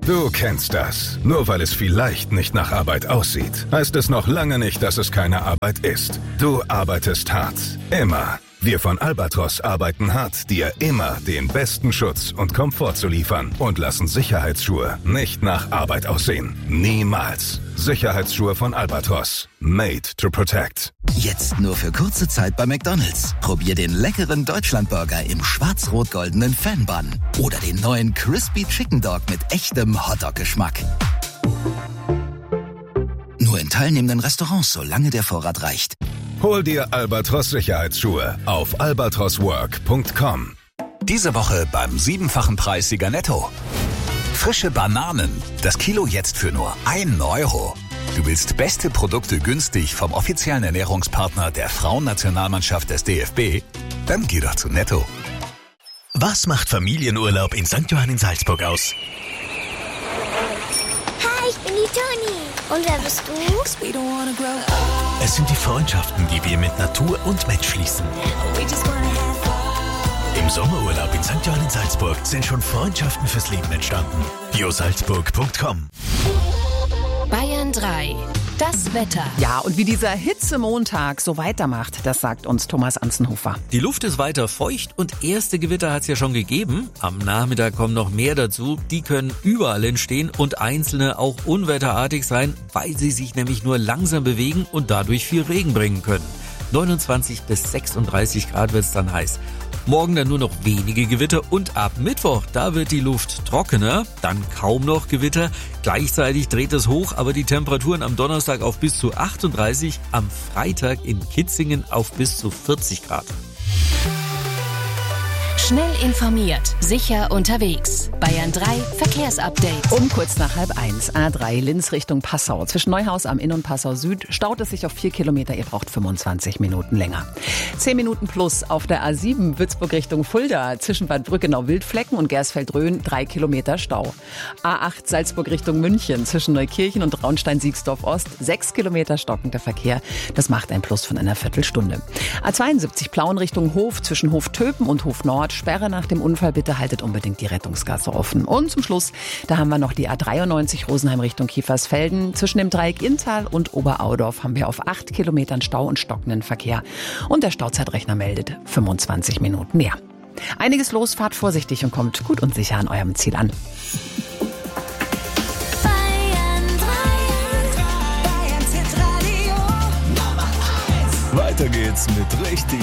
Du kennst das. Nur weil es vielleicht nicht nach Arbeit aussieht, heißt es noch lange nicht, dass es keine Arbeit ist. Du arbeitest hart. Immer. Wir von Albatros arbeiten hart, dir immer den besten Schutz und Komfort zu liefern und lassen Sicherheitsschuhe nicht nach Arbeit aussehen. Niemals. Sicherheitsschuhe von Albatros. Made to protect. Jetzt nur für kurze Zeit bei McDonald's. Probier den leckeren Deutschlandburger im schwarz-rot-goldenen Fan-Bun. Oder den neuen Crispy Chicken Dog mit echtem Hotdog-Geschmack. Nur in teilnehmenden Restaurants, solange der Vorrat reicht. Hol dir Albatros Sicherheitsschuhe auf albatroswork.com. Diese Woche beim 7-fachen Preissieger Netto. Frische Bananen. Das Kilo jetzt für nur 1 Euro. Du willst beste Produkte günstig vom offiziellen Ernährungspartner der Frauennationalmannschaft des DFB? Dann geh doch zu Netto. Was macht Familienurlaub in St. Johann in Salzburg aus? Hi, ich bin die Toni. Und wer bist du? Es sind die Freundschaften, die wir mit Natur und Mensch schließen. Im Sommerurlaub in St. Johann in Salzburg sind schon Freundschaften fürs Leben entstanden. biosalzburg.com. Bayern 3. Das Wetter. Ja, und wie dieser Hitzemontag so weitermacht, das sagt uns Thomas Anzenhofer. Die Luft ist weiter feucht und erste Gewitter hat es ja schon gegeben. Am Nachmittag kommen noch mehr dazu. Die können überall entstehen und einzelne auch unwetterartig sein, weil sie sich nämlich nur langsam bewegen und dadurch viel Regen bringen können. 29 bis 36 Grad wird es dann heiß. Morgen dann nur noch wenige Gewitter und ab Mittwoch, da wird die Luft trockener, dann kaum noch Gewitter. Gleichzeitig dreht es hoch, aber die Temperaturen am Donnerstag auf bis zu 38, am Freitag in Kitzingen auf bis zu 40 Grad. Schnell informiert, sicher unterwegs. Bayern 3 Verkehrsupdate. Um kurz nach 12:30, A3 Linz Richtung Passau. Zwischen Neuhaus am Inn und Passau Süd staut es sich auf 4 Kilometer. Ihr braucht 25 Minuten länger. 10 Minuten plus auf der A7 Würzburg Richtung Fulda. Zwischen Bad Brückenau-Wildflecken und Gersfeld-Rhön 3 Kilometer Stau. A8 Salzburg Richtung München. Zwischen Neukirchen und Traunstein-Siegsdorf Ost 6 Kilometer stockender Verkehr. Das macht ein Plus von einer Viertelstunde. A72 Plauen Richtung Hof. Zwischen Hof-Töpen und Hof-Nord. Sperre nach dem Unfall, bitte haltet unbedingt die Rettungsgasse offen. Und zum Schluss, da haben wir noch die A93 Rosenheim Richtung Kiefersfelden. Zwischen dem Dreieck Inntal und Oberaudorf haben wir auf 8 Kilometern Stau und stockenden Verkehr. Und der Stauzeitrechner meldet 25 Minuten mehr. Einiges los, fahrt vorsichtig und kommt gut und sicher an eurem Ziel an. Weiter geht's mit richtig